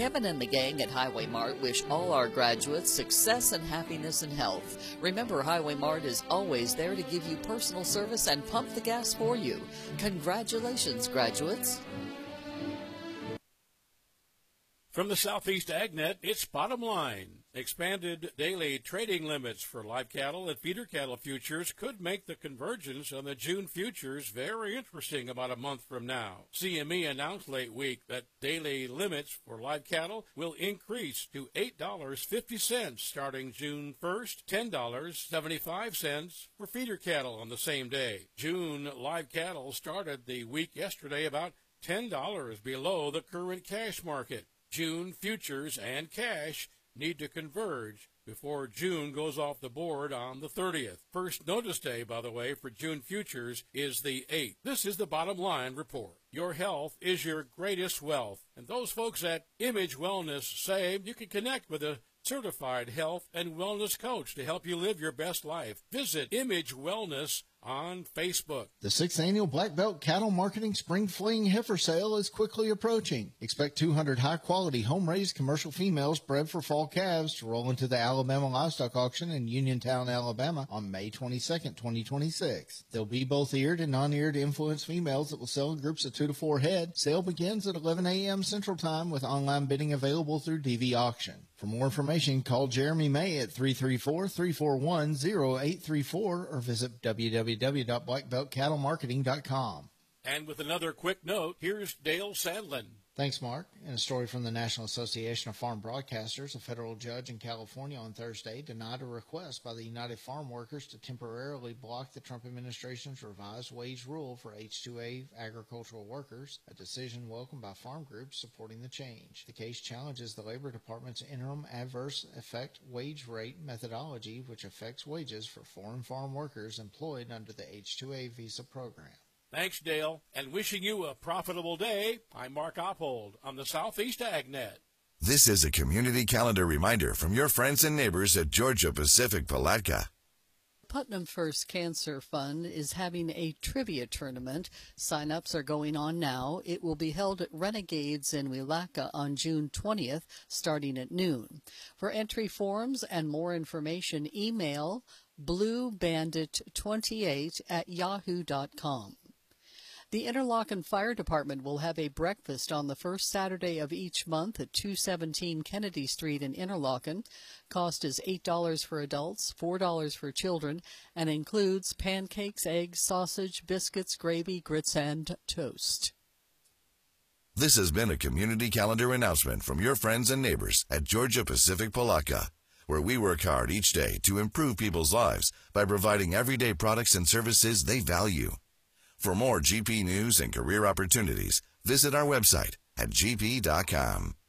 Kevin and the gang at Highway Mart wish all our graduates success and happiness and health. Remember, Highway Mart is always there to give you personal service and pump the gas for you. Congratulations, graduates. From the Southeast AgNet, it's Bottom Line. Expanded daily trading limits for live cattle and feeder cattle futures could make the convergence on the June futures very interesting about a month from now. CME announced late week that daily limits for live cattle will increase to $8.50 starting June 1st, $10.75 for feeder cattle on the same day. June live cattle started the week yesterday about $10 below the current cash market. June futures and cash need to converge before June goes off the board on the 30th. First notice day, by the way, for June futures is the 8th. This is the Bottom Line Report. Your health is your greatest wealth. And those folks at Image Wellness say you can connect with a certified health and wellness coach to help you live your best life. Visit Image Wellness on Facebook. The 6th Annual Black Belt Cattle Marketing Spring Fleeing Heifer Sale is quickly approaching. Expect 200 high-quality home-raised commercial females bred for fall calves to roll into the Alabama Livestock Auction in Uniontown, Alabama on May 22nd, 2026. There'll be both eared and non-eared influenced females that will sell in groups of 2 to 4 head. Sale begins at 11 a.m. Central Time with online bidding available through DV Auction. For more information, call Jeremy May at 334-341-0834 or visit www.blackbeltcattlemarketing.com. And with another quick note, here's Dale Sandlin. Thanks, Mark. In a story from the National Association of Farm Broadcasters, a federal judge in California on Thursday denied a request by the United Farm Workers to temporarily block the Trump administration's revised wage rule for H-2A agricultural workers, a decision welcomed by farm groups supporting the change. The case challenges the Labor Department's interim adverse effect wage rate methodology, which affects wages for foreign farm workers employed under the H-2A visa program. Thanks, Dale, and wishing you a profitable day. I'm Mark Oppold on the Southeast AgNet. This is a community calendar reminder from your friends and neighbors at Georgia Pacific Palatka. Putnam First Cancer Fund is having a trivia tournament. Sign-ups are going on now. It will be held at Renegades in Willaca on June 20th, starting at noon. For entry forms and more information, email bluebandit28@yahoo.com. The Interlochen Fire Department will have a breakfast on the first Saturday of each month at 217 Kennedy Street in Interlochen. Cost is $8 for adults, $4 for children, and includes pancakes, eggs, sausage, biscuits, gravy, grits, and toast. This has been a community calendar announcement from your friends and neighbors at Georgia Pacific Palatka, where we work hard each day to improve people's lives by providing everyday products and services they value. For more GP news and career opportunities, visit our website at gp.com.